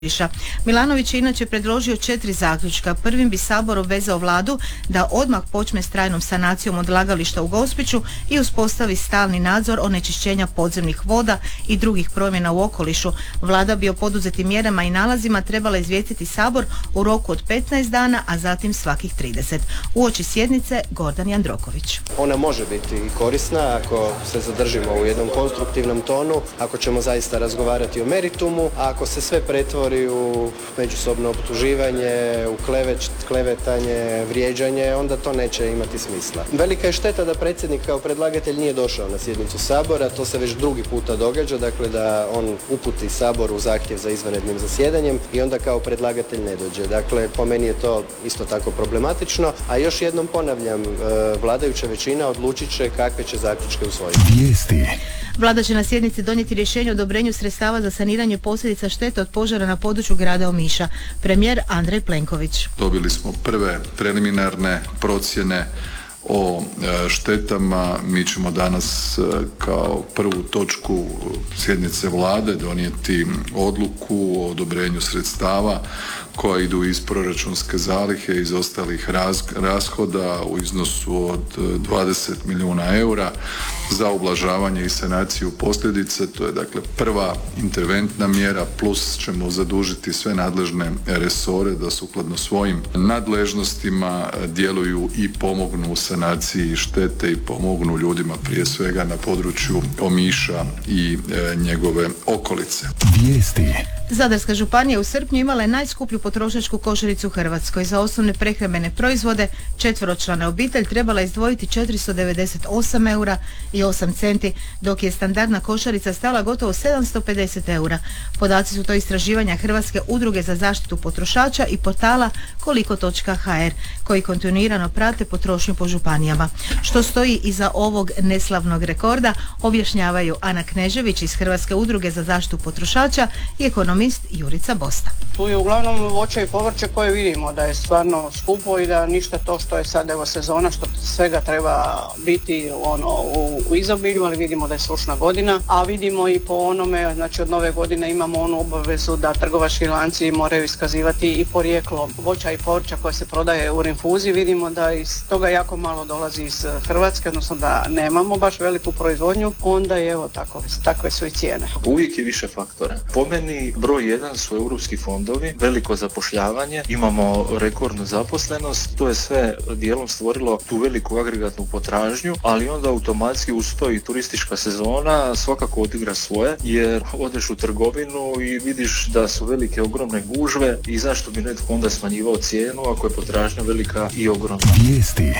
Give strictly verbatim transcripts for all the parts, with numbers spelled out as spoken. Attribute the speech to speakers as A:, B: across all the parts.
A: Milanović je inače predložio četiri zaključka. Prvim bi Sabor obvezao vladu da odmah počne s trajnom sanacijom odlagališta u Gospiću i uspostavi stalni nadzor onečišćenja podzemnih voda i drugih promjena u okolišu. Vlada bi o poduzetim mjerama i nalazima trebala izvijestiti Sabor u roku od petnaest dana, a zatim svakih trideset. Uoči sjednice Gordan Jandroković.
B: Ona može biti korisna ako se zadržimo u jednom konstruktivnom tonu, ako ćemo zaista razgovarati o meritumu, a ako se sve pretvori u međusobno optuživanje, u kleveć, klevetanje, vrijeđanje, onda to neće imati smisla. Velika je šteta da predsjednik kao predlagatelj nije došao na sjednicu Sabora, to se već drugi puta događa, dakle da on uputi Saboru zahtjev za izvanrednim zasjedanjem i onda kao predlagatelj ne dođe. Dakle, po meni je to isto tako problematično, a još jednom ponavljam, vladajuća većina odlučit će kakve će zaključke usvojiti.
C: Vijesti.
A: Vlada će na sjednici donijeti rješenje o odobrenju sredstava za saniranje posljedica štete od požara na području grada Omiša. Premijer Andrej Plenković.
D: Dobili smo prve preliminarne procjene o štetama. Mi ćemo danas kao prvu točku sjednice vlade donijeti odluku o odobrenju sredstava koja idu iz proračunske zalihe, iz ostalih rashoda u iznosu od dvadeset milijuna eura za ublažavanje i sanaciju posljedice. To je dakle prva interventna mjera, plus ćemo zadužiti sve nadležne resore da sukladno svojim nadležnostima djeluju i pomognu u sanaciji štete i pomognu ljudima prije svega na području Omiša i e, njegove okolice.
C: Vijesti.
A: Zadarska županija u srpnju imala je najskuplju potrošačku košaricu u Hrvatskoj. Za osnovne prehrambene proizvode četveročlana obitelj trebala izdvojiti četiristo devedeset osam eura i osam centi, dok je standardna košarica stala gotovo sedamsto pedeset eura. Podaci su to istraživanja Hrvatske udruge za zaštitu potrošača i portala koliko točka ha er, koji kontinuirano prate potrošnju po županijama. Što stoji iza ovog neslavnog rekorda, objašnjavaju Ana Knežević iz Hrvatske udruge za zaštitu potrošača i ekonomist Jurica Bosta.
E: Tu je uglavnom voće i povrće koje vidimo da je stvarno skupo i da ništa to što je sad evo sezona, što svega treba biti ono u, u izobilju, ali vidimo da je sušna godina, a vidimo i po onome, znači od nove godine imamo onu obavezu da trgovački lanci moraju iskazivati i porijeklo voća i povrća koje se prodaje u rinfuzi. Vidimo da iz toga jako malo dolazi iz Hrvatske, odnosno da nemamo baš veliku proizvodnju, onda je evo tako, takve su i cijene.
F: Uvijek je više faktora. Po meni broj jedan su europski fondovi, veliko zapošljavanje, imamo rekordnu zaposlenost, to je sve dijelom stvorilo tu veliku agregatnu potražnju, ali onda automatski uz to i turistička sezona svakako odigra svoje, jer odeš u trgovinu i vidiš da su velike ogromne gužve i zašto bi netko onda smanjivao cijenu ako je potražnja velika i ogromna.
C: Vijesti.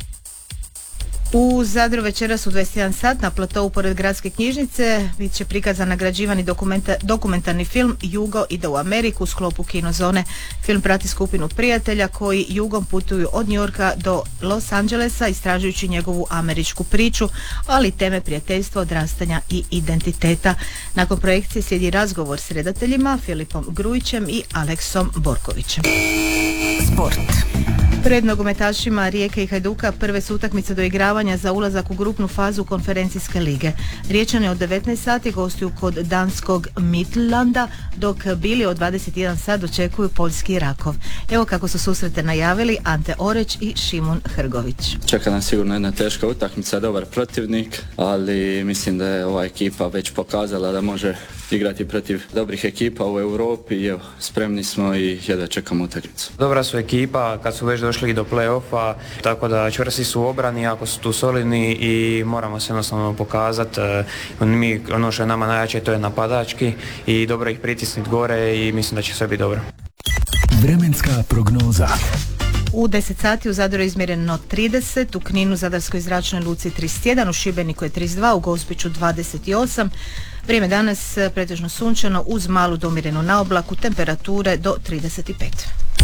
A: U Zadru večeras u dvadeset jedan sat na platovu pored gradske knjižnice bit će prikazan nagrađivani dokumenta, dokumentarni film Jugo ide u Ameriku u sklopu kinozone. Film prati skupinu prijatelja koji jugom putuju od New Yorka do Los Angelesa istražujući njegovu američku priču, ali teme prijateljstva, odrastanja i identiteta. Nakon projekcije slijedi razgovor s redateljima Filipom Grujićem i Aleksom Borkovićem.
C: Sport.
A: Pred nogometašima Rijeke i Hajduka prve su utakmice do igravanja za ulazak u grupnu fazu konferencijske lige. Riječani od devetnaest sati gostuju kod danskog Midlanda, dok bili od dvadeset jedan sat dočekuju poljski Rakov. Evo kako su susrete najavili Ante Oreć i Šimun Hrgović.
G: Čeka nam sigurno jedna teška utakmica, dobar protivnik, ali mislim da je ova ekipa već pokazala da može igrati protiv dobrih ekipa u Europi i evo, spremni smo i jedva čekamo utakmicu.
H: Dobra su ekipa kad su već došli do play-offa, tako da čvrsti su u obrani, jako su tu solidni i moramo se jednostavno pokazati. Mi, ono što je nama najjače, to je napadački i dobro ih pritisniti gore i mislim da će sve biti dobro.
C: Vremenska prognoza.
A: U deset sati u Zadru je izmjereno trideset, u Kninu, Zadarskoj zračnoj luci trideset jedan, u Šibeniku je trideset dva, u Gospiću dvadeset osam. Vrijeme danas pretežno sunčano uz malu domirenu naoblaku, temperature do trideset pet.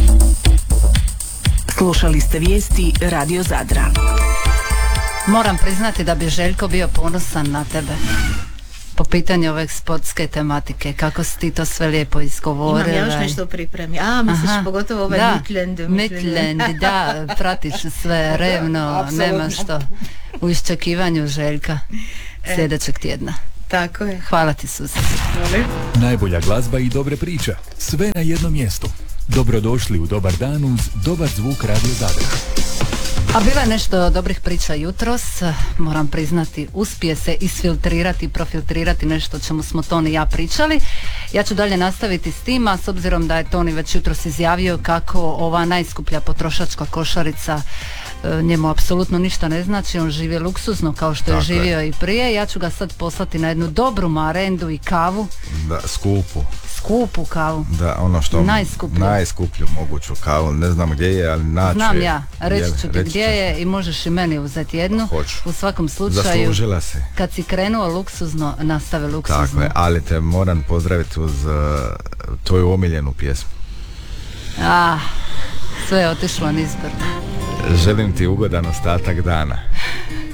C: Slušali ste vijesti Radio Zadra.
I: Moram priznati da bi Željko bio ponosan na tebe po pitanju ove sportske tematike. Kako si ti to sve lijepo izgovorila.
A: Imam ja još nešto pripremi. A, misliš Aha, pogotovo ovaj
I: da,
A: Midland.
I: Midland, da, pratiš sve revno, nema što. U iščekivanju Željka sljedećeg tjedna.
A: Tako je.
I: Hvala ti, Suzi.
C: Najbolja glazba i dobre priče. Sve na jednom mjestu. Dobrodošli u Dobar dan uz dobar zvuk Radio Zadra.
I: A bilo je nešto dobrih priča jutros, moram priznati, uspije se isfiltrirati, profiltrirati nešto o čemu smo Toni i ja pričali. Ja ću dalje nastaviti s tim, a s obzirom da je Toni već jutros izjavio kako ova najskuplja potrošačka košarica njemu apsolutno ništa ne znači, on živi luksuzno kao što je
J: Tako
I: živio
J: je.
I: i prije. Ja ću ga sad poslati na jednu dobru marendu i kavu,
J: Da, skupu.
I: skupu kavu.
J: Da, ono što...
I: Najskuplju.
J: Najskuplju moguću kavu. Ne znam gdje je, ali naći
I: Znam
J: je.
I: ja, reći
J: Jel,
I: ću ti
J: reći
I: gdje
J: ćeš.
I: je i možeš i meni uzeti jednu.
J: Hoću.
I: U svakom slučaju,
J: Zaslužila se.
I: kad si krenuo luksuzno, nastave luksuzno.
J: Tako je, ali te moram pozdraviti uz uh, tvoju omiljenu pjesmu.
I: Ah, sve je otišlo nizbrdo.
J: Želim ti ugodan ostatak dana.